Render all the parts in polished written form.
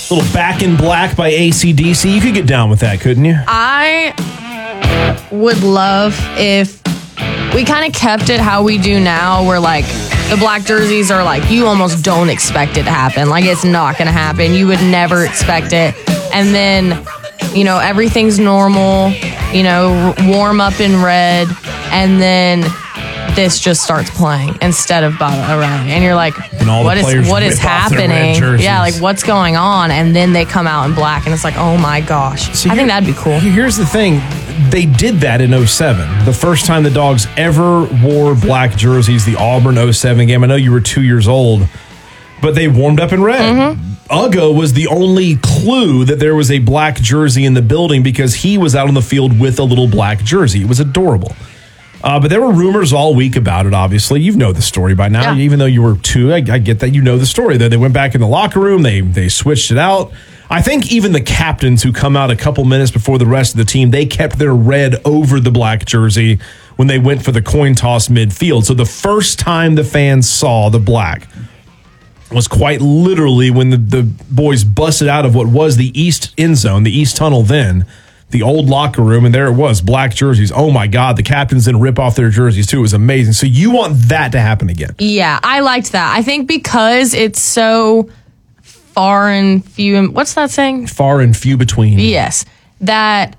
Little Back in Black by AC/DC. You could get down with that, couldn't you? I would love if we kind of kept it how we do now, where like the black jerseys are like, you almost don't expect it to happen. Like, it's not going to happen. You would never expect it. And then, you know, everything's normal, you know, warm up in red. And then this just starts playing instead of Baba O'Riley. And you're like, what is happening? Yeah, like, what's going on? And then they come out in black, and it's like, oh my gosh. I think that'd be cool. Here's the thing. They did that in 07. The first time the Dogs ever wore black jerseys, the Auburn 07 game. I know you were 2 years old, but they warmed up in red. Ugo was the only clue that there was a black jersey in the building because he was out on the field with a little black jersey. It was adorable. But there were rumors all week about it, obviously. You know the story by now. Yeah. Even though you were 2, I get that you know the story. They went back in the locker room. They switched it out. I think even the captains who come out a couple minutes before the rest of the team, they kept their red over the black jersey when they went for the coin toss midfield. So the first time the fans saw the black was quite literally when the boys busted out of what was the east end zone, the east tunnel then, the old locker room, and there it was, black jerseys. Oh my God, the captains didn't rip off their jerseys too. It was amazing. So you want that to happen again? Yeah, I liked that. I think because it's so far and few, what's that saying? Far and few between. Yes, that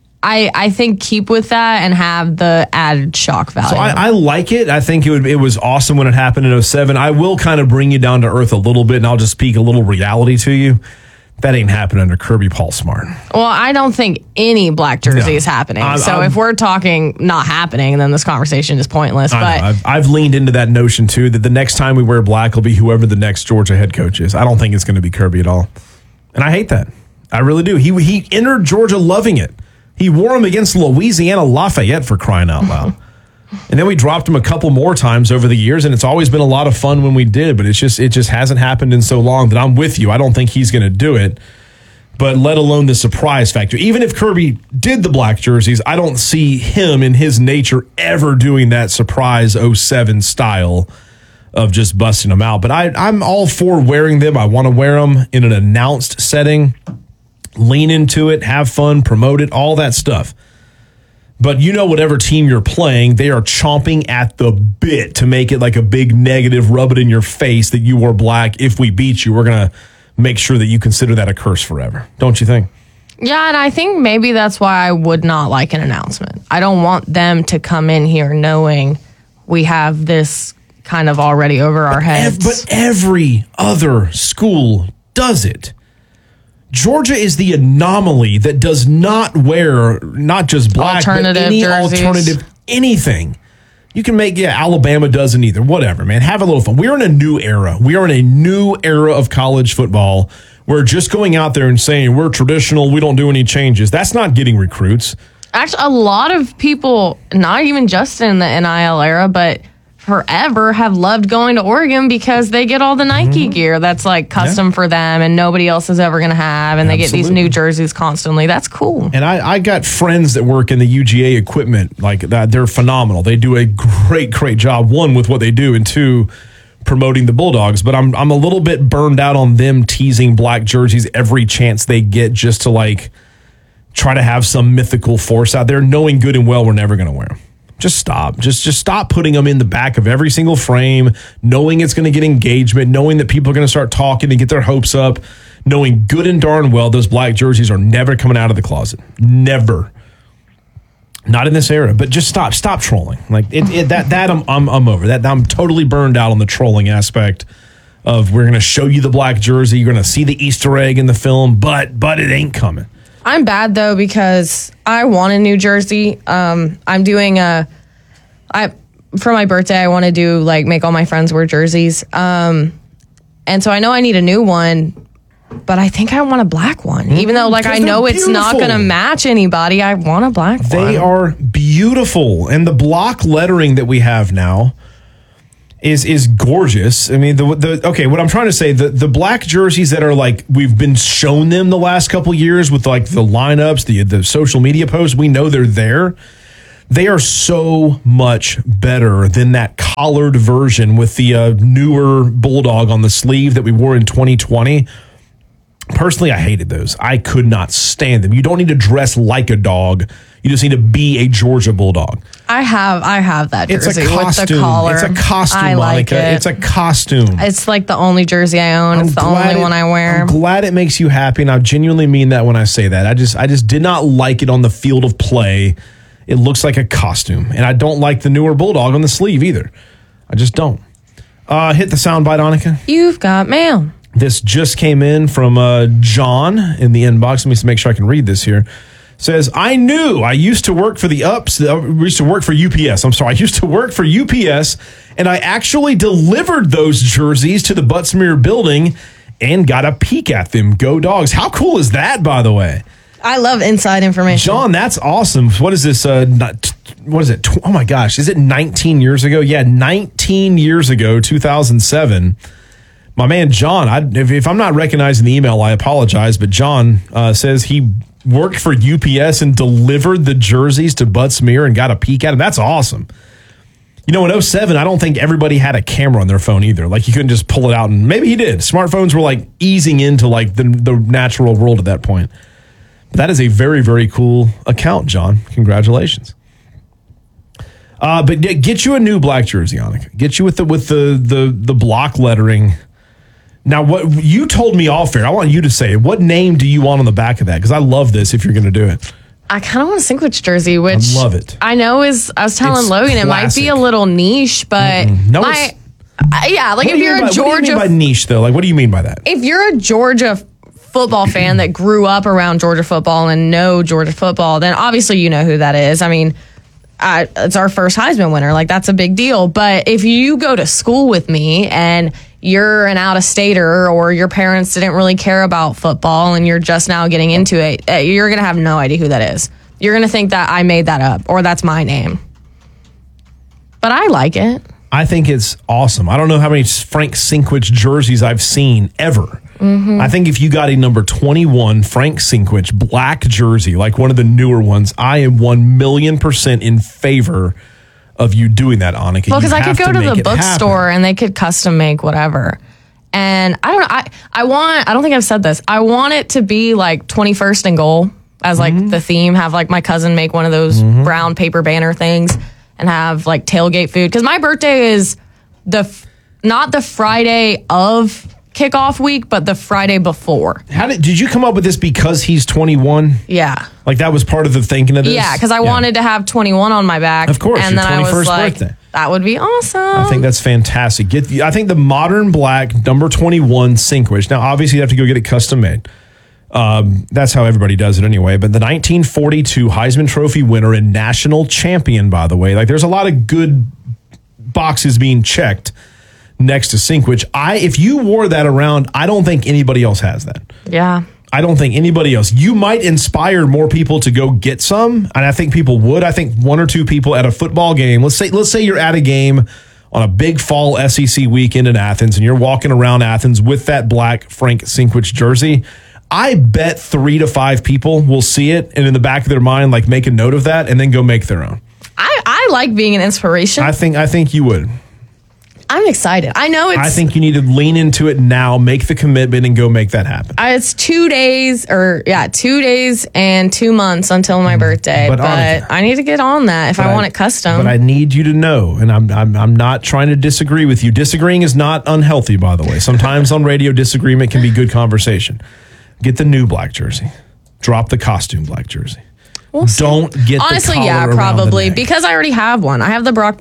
I think keep with that and have the added shock value. So I like it. I think it was awesome when it happened in 07. I will kind of bring you down to earth a little bit, and I'll just speak a little reality to you. That ain't happening under Kirby Paul Smart. Well, I don't think any black jersey is happening. If we're talking not happening, then this conversation is pointless. But I've leaned into that notion, too, that the next time we wear black will be whoever the next Georgia head coach is. I don't think it's going to be Kirby at all. And I hate that. I really do. He entered Georgia loving it. He wore them against Louisiana Lafayette, for crying out loud. And then we dropped him a couple more times over the years, and it's always been a lot of fun when we did, but it just hasn't happened in so long that I'm with you. I don't think he's going to do it, but let alone the surprise factor. Even if Kirby did the black jerseys, I don't see him in his nature ever doing that surprise 07 style of just busting them out. But I'm all for wearing them. I want to wear them in an announced setting, lean into it, have fun, promote it, all that stuff. But you know, whatever team you're playing, they are chomping at the bit to make it like a big negative, rub it in your face that you wore black. If we beat you, we're going to make sure that you consider that a curse forever. Don't you think? Yeah, and I think maybe that's why I would not like an announcement. I don't want them to come in here knowing we have this kind of already over our heads. But every other school does it. Georgia is the anomaly that does not wear not just black, but any jerseys. Alternative anything. You can make, Alabama doesn't either. Whatever, man. Have a little fun. We're in a new era. We are in a new era of college football. We're just going out there and saying we're traditional, we don't do any changes. That's not getting recruits. Actually, a lot of people, not even just in the NIL era, but forever have loved going to Oregon because they get all the Nike gear that's like custom for them and nobody else is ever going to have, and they get these new jerseys constantly. That's cool. And I got friends that work in the UGA equipment like that. They're phenomenal. They do a great job, one, with what they do, and two, promoting the Bulldogs. But I'm a little bit burned out on them teasing black jerseys every chance they get just to like try to have some mythical force out there, knowing good and well we're never going to wear them. Just stop. Just stop putting them in the back of every single frame, knowing it's going to get engagement, knowing that people are going to start talking and get their hopes up, knowing good and darn well those black jerseys are never coming out of the closet. Never. Not in this era. But just stop trolling. Like I'm over that. I'm totally burned out on the trolling aspect of we're going to show you the black jersey, you're going to see the Easter egg in the film, but it ain't coming. I'm bad though because I want a new jersey. I'm doing for my birthday I want to do like make all my friends wear jerseys. And so I know I need a new one, but I think I want a black one. Even though like I know it's not going to match anybody, I want a black one. They are beautiful, and the block lettering that we have now is gorgeous. I mean, okay, what I'm trying to say, the black jerseys that are like, we've been shown them the last couple years with like the lineups, the social media posts, we know they're there. They are so much better than that collared version with the newer Bulldog on the sleeve that we wore in 2020. Personally, I hated those. I could not stand them. You don't need to dress like a dog. You just need to be a Georgia Bulldog. I have that jersey It's a costume. with the collar. It's a costume, I like Monica. it. It's a costume. It's like the only jersey I own. It's the only one I wear. I'm glad it makes you happy, and I genuinely mean that when I say that. I just did not like it on the field of play. It looks like a costume, and I don't like the newer Bulldog on the sleeve either. I just don't. Hit the soundbite, Annika. You've got mail. This just came in from John in the inbox. Let me make sure I can read this here. Says, I used to work for we used to work for UPS. I used to work for UPS, and I actually delivered those jerseys to the Butts-Mehre building and got a peek at them. Go Dogs. How cool is that, by the way? I love inside information. John, that's awesome. What is this? What is it? Oh, my gosh. Is it 19 years ago? Yeah, 19 years ago, 2007. My man, John, if I'm not recognizing the email, I apologize. But John says he worked for UPS and delivered the jerseys to Butts-Mehre and got a peek at them. That's awesome. You know, in 2007, I don't think everybody had a camera on their phone either. Like, you couldn't just pull it out. And maybe he did. Smartphones were, like, easing into, like, the natural world at that point. But that is a very, very cool account, John. Congratulations. But get you a new black jersey, Annika. Get you with the block lettering. Now, what you told me off air, I want you to say, what name do you want on the back of that? Because I love this if you're going to do it. I kind of want a Sinkwich jersey, which I love it. I know I was telling It's Logan, classic. it might be a little niche, but No, like if you're a what do you mean Georgia, by niche though? Like, what do you mean by that? if you're a Georgia football fan that grew up around Georgia football and know Georgia football, then obviously you know who that is. I mean, it's our first Heisman winner. Like, that's a big deal. But if you go to school with me and you're an out-of-stater or your parents didn't really care about football and you're just now getting into it, you're going to have no idea who that is. You're going to think that I made that up or that's my name. But I like it. I think it's awesome. I don't know how many Frank Sinkwich jerseys I've seen ever. Mm-hmm. I think if you got a number 21 Frank Sinkwich black jersey, like one of the newer ones, I am 1,000,000% in favor of you doing that, Annika. Well, because I could go to the bookstore and they could custom make whatever. And I don't know. I don't think I've said this. I want it to be like 21st and goal as like the theme. Have like my cousin make one of those brown paper banner things and have like tailgate food. Because my birthday is not the Friday of kickoff week, but the Friday before. Did you come up with this because he's 21? Yeah. Like that was part of the thinking of this? Yeah, because I wanted to have 21 on my back. Of course, and your then I was 21st like, birthday. That would be awesome. I think that's fantastic. I think the modern black number 21 Sinkwich. Now, obviously, you have to go get it custom made. That's how everybody does it anyway. But the 1942 Heisman Trophy winner and national champion, by the way, like there's a lot of good boxes being checked next to Sinkwich. If you wore that around, I don't think anybody else has that. Yeah. I don't think anybody else. You might inspire more people to go get some, and I think people would. I think one or two people at a football game. Let's say you're at a game on a big fall SEC weekend in Athens, and you're walking around Athens with that black Frank Sinkwich jersey. I bet 3 to 5 people will see it, and in the back of their mind, like make a note of that, and then go make their own. I like being an inspiration. I think you would. I'm excited. I think you need to lean into it now, make the commitment, and go make that happen. It's 2 days and 2 months until my birthday. But I need to get on that if I want it custom. But I need you to know, and I'm not trying to disagree with you. Disagreeing is not unhealthy, by the way. Sometimes on radio, disagreement can be good conversation. Get the new black jersey. Drop the costume black jersey. We'll Don't get honestly, the collar yeah, around probably the neck. because I already have one. I have the Brock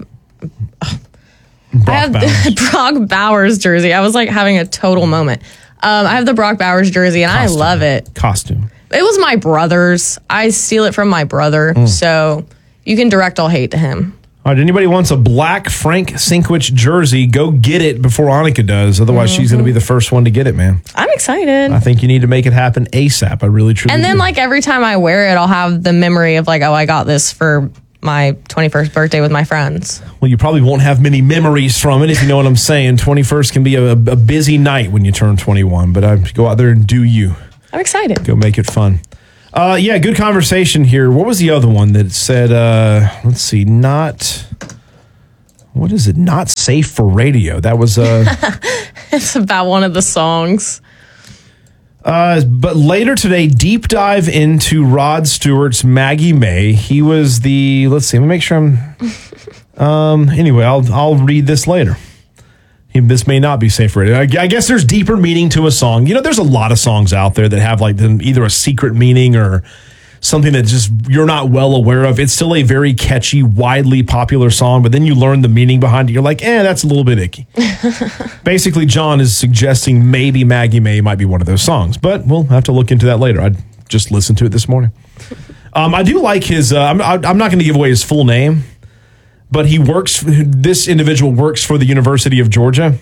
Bowers jersey. I was like having a total moment. I have the Brock Bowers jersey and Costume. I love it. Costume. It was my brother's. I steal it from my brother, so you can direct all hate to him. All right, anybody wants a black Frank Sinkwich jersey, go get it before Annika does. Otherwise, she's going to be the first one to get it, man. I'm excited. I think you need to make it happen ASAP. I really, truly And then, do. like, every time I wear it, I'll have the memory of, like, oh, I got this for my 21st birthday with my friends. Well, you probably won't have many memories from it, if you know what I'm saying. 21st can be a busy night when you turn 21, but go out there and do you. I'm excited. Go make it fun. Yeah, good conversation here. What was the other one that said, let's see, not safe for radio? That was... It's about one of the songs. But later today, deep dive into Rod Stewart's Maggie May. He was let's see, let me make sure anyway, I'll read this later. This may not be safe for radio. I guess there's deeper meaning to a song. There's a lot of songs out there that have like either a secret meaning or something that just you're not well aware of. It's still a very catchy, widely popular song, but then you learn the meaning behind it. You're like, that's a little bit icky. Basically, John is suggesting maybe Maggie May might be one of those songs, but we'll have to look into that later. I just listened to it this morning. I do like his, I'm not going to give away his full name, but this individual works for the University of Georgia.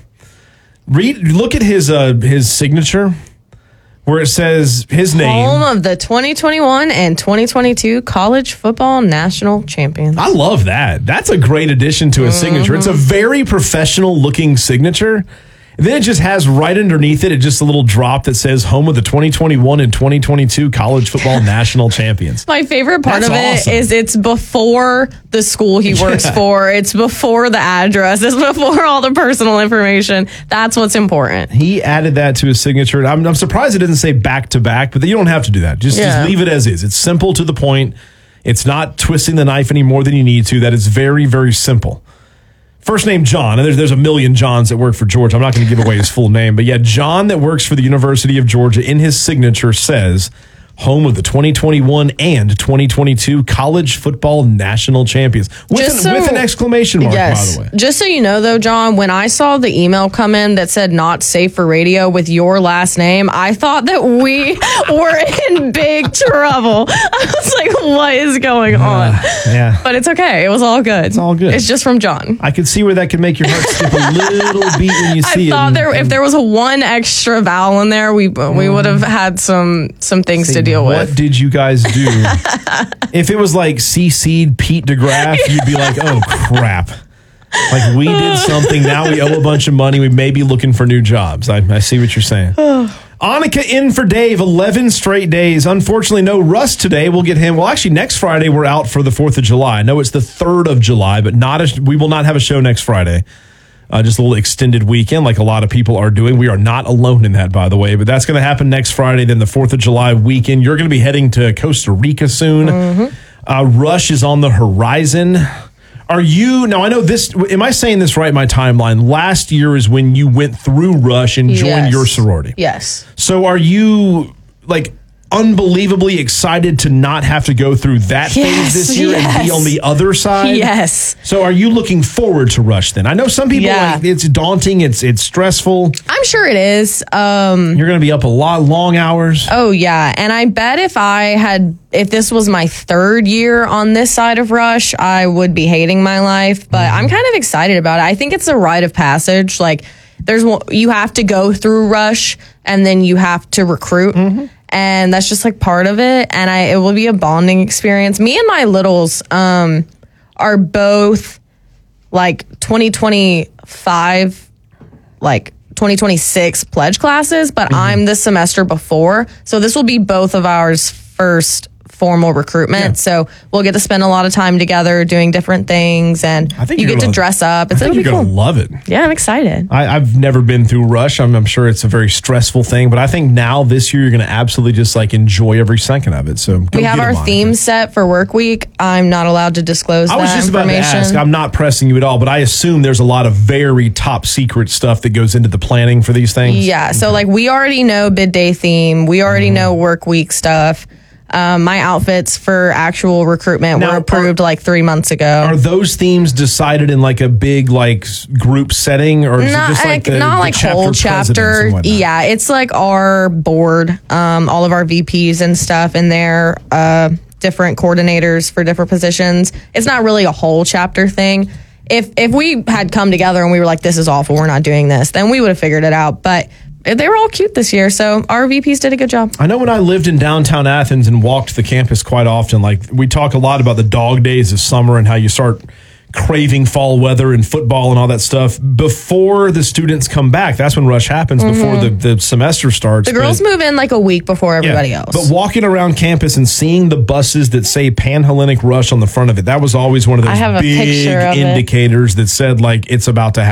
Look at his signature, where it says his name. Home of the 2021 and 2022 college football national champions. I love that. That's a great addition to a signature. It's a very professional looking signature. And then it just has right underneath it just a little drop that says home of the 2021 and 2022 college football national champions. My favorite part of it is it's before the school he works for. It's before the address. It's before all the personal information. That's what's important. He added that to his signature. I'm surprised it doesn't say back to back, but you don't have to do that. Just leave it as is. It's simple to the point. It's not twisting the knife any more than you need to. That is very, very simple. First name John, and there's a million Johns that work for Georgia. I'm not going to give away his full name, but yeah, John that works for the University of Georgia in his signature says home of the 2021 and 2022 college football national champions with an exclamation mark, by the way. Just so you know, though, John, when I saw the email come in that said not safe for radio with your last name, I thought that we were in big trouble. I was like, what is going on? Yeah. But it's okay. It was all good. It's all good. It's just from John. I could see where that could make your heart skip a little beat when you see it. I thought if there was one extra vowel in there, we would have had some things to deal with. What did you guys do? If it was like CC'd Pete DeGraff, you'd be like, oh, crap. Like, we did something. Now we owe a bunch of money. We may be looking for new jobs. I see what you're saying. Annika in for Dave, 11 straight days. Unfortunately, no Russ today. We'll get him. Well, actually, next Friday, we're out for the 4th of July. I know it's the 3rd of July, but we will not have a show next Friday. Just a little extended weekend like a lot of people are doing. We are not alone in that, by the way, but that's going to happen next Friday. Then the 4th of July weekend. You're going to be heading to Costa Rica soon. Rush is on the horizon. Are you, now I know this, am I saying this right, my timeline? Last year is when you went through Rush and joined your sorority. Yes. So are you like unbelievably excited to not have to go through that phase this year and be on the other side? Yes. So are you looking forward to Rush then? I know some people like it's daunting, it's stressful. I'm sure it is. You're going to be up a lot, long hours. Oh yeah, and I bet if this was my 3rd year on this side of Rush, I would be hating my life, but I'm kind of excited about it. I think it's a rite of passage. Like you have to go through Rush and then you have to recruit. And that's just like part of it. And it will be a bonding experience. Me and my littles are both like 2025, like 2026 pledge classes, but I'm the semester before. So this will be both of ours first formal recruitment. Yeah. So we'll get to spend a lot of time together doing different things, and you get to dress up. It'll be cool. You're going to love it. Yeah, I'm excited. I've never been through Rush. I'm sure it's a very stressful thing, but I think now this year you're going to absolutely just like enjoy every second of it. So we have our theme set for work week. I'm not allowed to disclose that information. I was just about to ask. I'm not pressing you at all, but I assume there's a lot of very top secret stuff that goes into the planning for these things. Yeah. So like we already know bid day theme. We already know work week stuff. My outfits for actual recruitment were approved like 3 months ago. Are those themes decided in like a big like group setting, or is it just like whole chapter? Yeah, it's like our board, all of our VPs and stuff in there, different coordinators for different positions. It's not really a whole chapter thing. If we had come together and we were like, this is awful, we're not doing this, then we would have figured it out. But they were all cute this year, so our VPs did a good job. I know when I lived in downtown Athens and walked the campus quite often, like we talk a lot about the dog days of summer and how you start craving fall weather and football and all that stuff. Before the students come back, that's when Rush happens, before the semester starts. The girls move in like a week before everybody else. But walking around campus and seeing the buses that say Panhellenic Rush on the front of it, that was always one of those big indicators that said like it's about to happen.